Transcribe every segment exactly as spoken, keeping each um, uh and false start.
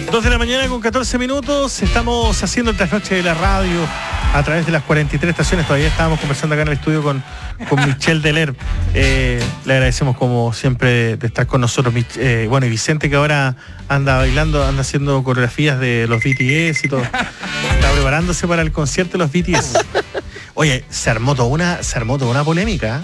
dos de la mañana con catorce minutos. Estamos haciendo el trasnoche de la radio a través de las cuarenta y tres estaciones. Todavía estábamos conversando acá en el estudio con, con Michelle Deler. Eh, le agradecemos como siempre de estar con nosotros. Eh, bueno, y Vicente, que ahora anda bailando, anda haciendo coreografías de los B T S y todo. Está preparándose para el concierto de los B T S. Oye, se armó toda una, se armó toda una polémica.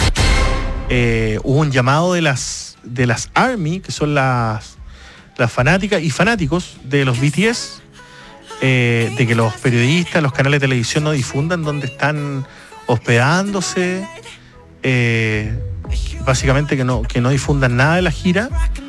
Eh, hubo un llamado de las, de las ARMY, que son las las fanáticas y fanáticos de los B T S, eh, de que los periodistas, los canales de televisión no difundan dónde están hospedándose, eh, básicamente que no, que no difundan nada de la gira,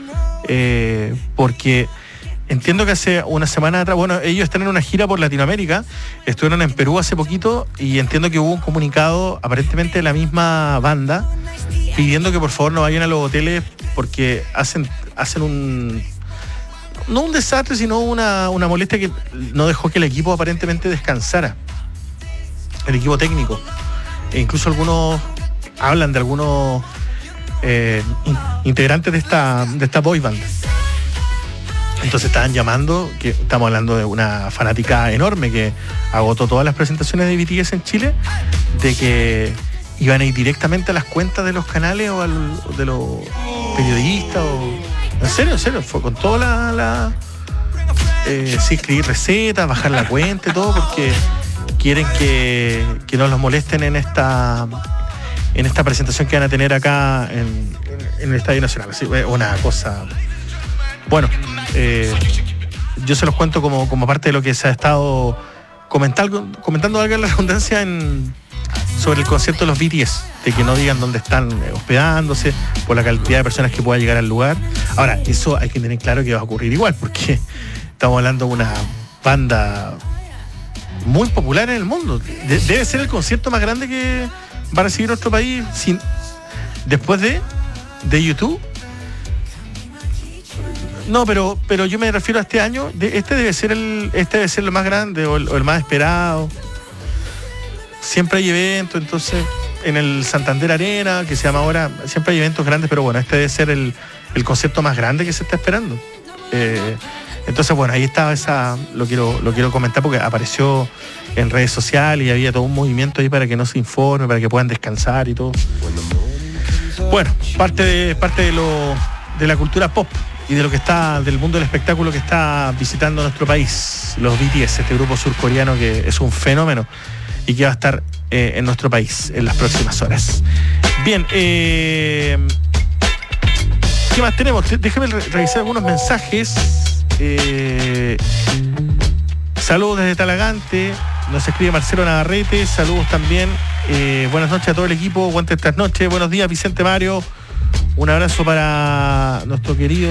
eh, porque entiendo que hace una semana atrás, bueno, ellos están en una gira por Latinoamérica, estuvieron en Perú hace poquito y entiendo que hubo un comunicado aparentemente de la misma banda pidiendo que por favor no vayan a los hoteles porque hacen, hacen un... no un desastre, sino una, una molestia que no dejó que el equipo aparentemente descansara. El equipo técnico. E incluso algunos hablan de algunos eh, in, integrantes de esta, de esta boy band. Entonces estaban llamando, que estamos hablando de una fanática enorme que agotó todas las presentaciones de B T S en Chile, de que iban a ir directamente a las cuentas de los canales o al, de los periodistas o... En serio, en serio, fue con toda la... la eh, sí, escribir recetas, bajar la cuenta y todo, porque quieren que, que no los molesten en esta en esta presentación que van a tener acá en, en el Estadio Nacional. Así, una cosa... Bueno, eh, yo se los cuento como, como parte de lo que se ha estado comentando, comentando valga la redundancia, en... sobre el concierto de los B T S, de que no digan dónde están hospedándose, por la cantidad de personas que pueda llegar al lugar. Ahora, eso hay que tener claro que va a ocurrir igual, porque estamos hablando de una banda muy popular en el mundo. De- debe ser el concierto más grande que va a recibir nuestro país sin, después de, de YouTube. No, pero, pero yo me refiero a este año. De, este debe ser el, este debe ser lo más grande o el, o el más esperado. Siempre hay eventos, entonces, en el Santander Arena, que se llama ahora, siempre hay eventos grandes, pero bueno, este debe ser el, el concepto más grande que se está esperando. Eh, entonces, bueno, ahí estaba esa, lo quiero, lo quiero comentar porque apareció en redes sociales y había todo un movimiento ahí para que no se informe, para que puedan descansar y todo. Bueno, parte de, parte de lo, de la cultura pop y de lo que está, del mundo del espectáculo que está visitando nuestro país, los B T S, este grupo surcoreano que es un fenómeno y que va a estar eh, en nuestro país en las próximas horas. Bien, eh, ¿qué más tenemos? Déjame re- revisar algunos mensajes. Eh, saludos desde Talagante, nos escribe Marcelo Navarrete, saludos también. Eh, buenas noches a todo el equipo, aguante estas noches. Buenos días, Vicente Mario. Un abrazo para nuestro querido,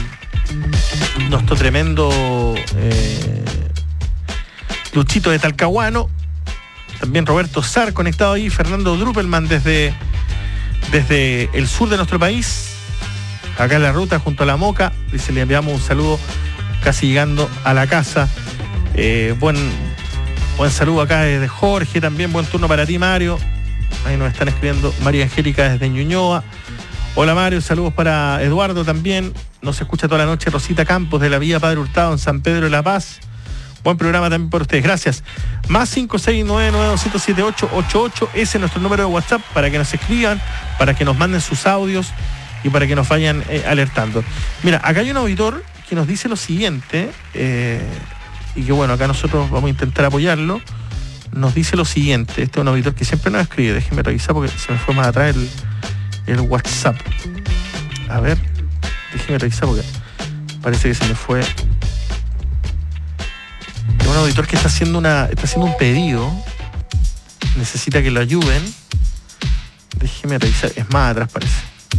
nuestro tremendo eh, Luchito de Talcahuano. También Roberto Sar conectado ahí, Fernando Druppelman desde, desde el sur de nuestro país, acá en la ruta junto a la Moca. Dice, le enviamos un saludo casi llegando a la casa. Eh, buen, buen saludo acá desde Jorge, también buen turno para ti, Mario. Ahí nos están escribiendo María Angélica desde Ñuñoa. Hola Mario, saludos para Eduardo también. Nos escucha toda la noche Rosita Campos de la Vía Padre Hurtado en San Pedro de la Paz. Buen programa también por ustedes, gracias. Más cinco seis nueve nueve dos cero siete ocho ocho ocho, ese es nuestro número de WhatsApp para que nos escriban, para que nos manden sus audios y para que nos vayan eh, alertando. Mira, acá hay un auditor que nos dice lo siguiente, eh, y que bueno, acá nosotros vamos a intentar apoyarlo. Nos dice lo siguiente, este es un auditor que siempre nos escribe, déjenme revisar porque se me fue más atrás el, el WhatsApp. A ver, déjenme revisar porque parece que se me fue... un auditor que está haciendo una está haciendo un pedido, necesita que lo ayuden. Déjeme revisar, es más atrás parece.